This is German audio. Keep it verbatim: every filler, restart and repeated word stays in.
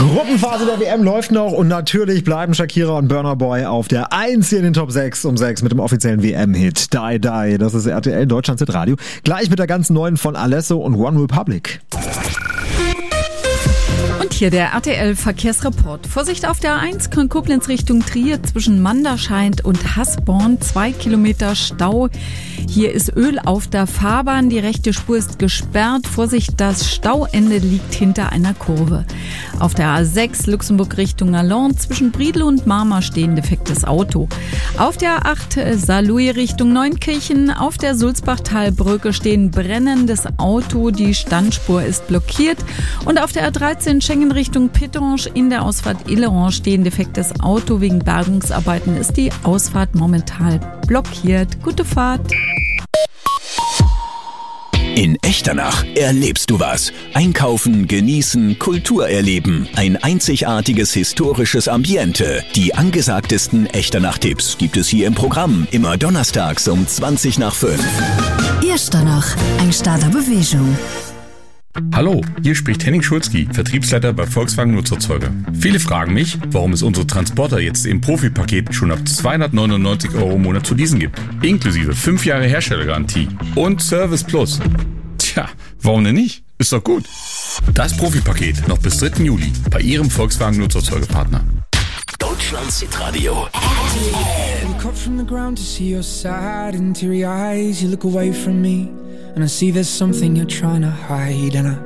Gruppenphase der W M läuft noch und natürlich bleiben Shakira und Burna Boy auf der eins hier in den Top sechs um sechs mit dem offiziellen W M-Hit Die Die. Das ist R T L Deutschlands Hitradio. Gleich mit der ganz neuen von Alesso und One Republic. Und hier der R T L-Verkehrsreport. Vorsicht auf der A eins, Köln-Koblenz Richtung Trier zwischen Manderscheid und Hasborn. Zwei Kilometer Stau. Hier ist Öl auf der Fahrbahn. Die rechte Spur ist gesperrt. Vorsicht, das Stauende liegt hinter einer Kurve. Auf der A sechs Luxemburg Richtung Allons zwischen Briedl und Marmar stehen defektes Auto. Auf der A acht Saarlouis Richtung Neunkirchen. Auf der Sulzbachtalbrücke stehen brennendes Auto. Die Standspur ist blockiert. Und auf der A dreizehn Schengen Richtung Pittange in der Ausfahrt Illeron stehen defektes Auto. Wegen Bergungsarbeiten ist die Ausfahrt momentan blockiert. Gute Fahrt. In Echternach erlebst du was. Einkaufen, genießen, Kultur erleben. Ein einzigartiges historisches Ambiente. Die angesagtesten Echternach-Tipps gibt es hier im Programm. Immer donnerstags um zwanzig nach fünf. Echternach, ein Start der Bewegung. Hallo, hier spricht Henning Schulzki, Vertriebsleiter bei Volkswagen Nutzerzeuger. Viele fragen mich, warum es unsere Transporter jetzt im Profi-Paket schon ab zweihundertneunundneunzig Euro im Monat zu leasen gibt. Inklusive fünf Jahre Herstellergarantie und Service Plus. Tja, warum denn nicht? Ist doch gut. Das Profi-Paket noch bis dritten Juli bei Ihrem Volkswagen Nutzerzeugerpartner. Deutschlands Hitradio. Look up from the ground to see your sad and teary eyes. You look away from me and I see there's something you're trying to hide, and I